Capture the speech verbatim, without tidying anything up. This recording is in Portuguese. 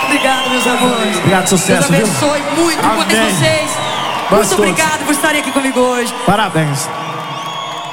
obrigado, meus amores. Obrigado, sucesso, Deus abençoe viu? muito Amém. mais vocês. Nós Muito todos. obrigado por estarem aqui comigo hoje. Parabéns.